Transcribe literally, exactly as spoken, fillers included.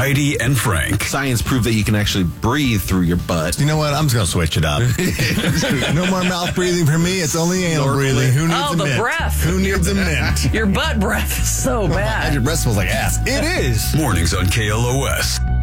Heidi and Frank. Science proved that you can actually breathe through your butt. You know what? I'm just going to switch it up. No more mouth breathing for me. It's only anal breathing. Who needs Oh, a the mint? breath. Who needs a mint? Your butt breath is so bad. Your breath smells like ass. It is. Mornings on K L O S.